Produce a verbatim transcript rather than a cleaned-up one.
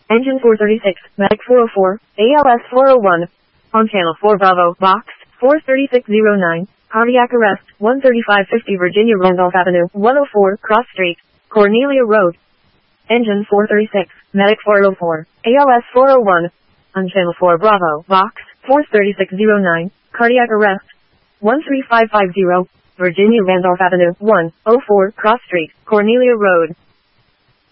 Engine four thirty-six, Medic four oh four, A L S four oh one. On channel four Bravo, box, four thirty-six oh nine, cardiac arrest, one thirty-five fifty Virginia Randolph Avenue, one oh four, Cross Street, Cornelia Road. Engine four thirty-six, Medic four oh four, A L S four oh one. On channel four Bravo, box, four thirty-six oh nine, cardiac arrest, one three five five zero, Virginia Randolph Avenue, one oh four, Cross Street, Cornelia Road.